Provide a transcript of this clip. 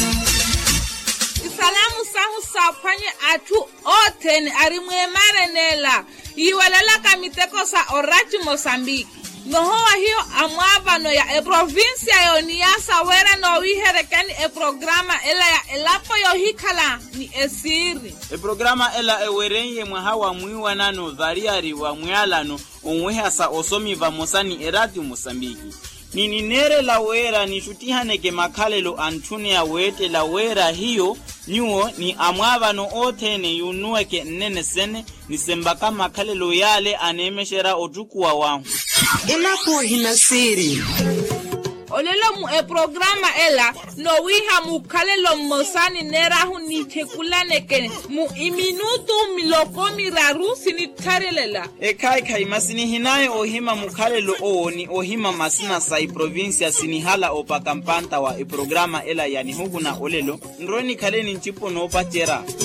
Salamu sahu sapanye atu oten arimwemare nela iwalela kamiteko sa Orachi Mozambique. Nohoa hiyo amwabano ya provincia yo niasa wera no wiherekani programa ela ya elapo yo hikala ni esiri. Programa ela ewerenye mwahawa mwiwa nano dhariari wa mwalano onwehasa osomi va mosani erati Mozambiki. Nini nere la wera ni shutihaneke makalelo antune ya wete la wera hiyo nyuo ni amwabano otene yunueke nene sene ni sembaka makalelo yale anemeshera otukuwa wangu. Elapo hinasiri. Olelo mu programa ela no wiha mukalelo mosani nerahu ni tekulaneke mu iminutu milokomi rarusi ni tarelela. Kai masini hinaye ohima mukalelo ni ohima masina sai provincia sinihala opakampanta wa programa ela yani hugu na olelo. Nroni kaleni nchipo no patera.